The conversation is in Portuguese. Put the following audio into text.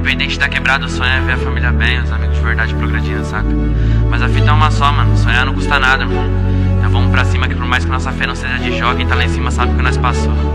Independente de tá quebrado, o sonho é ver a família bem, os amigos de verdade progredindo, saca? Mas a fita é uma só, mano, sonhar não custa nada, mano. Então vamos pra cima que por mais que nossa fé não seja de jogo, quem tá lá em cima sabe o que nós passou.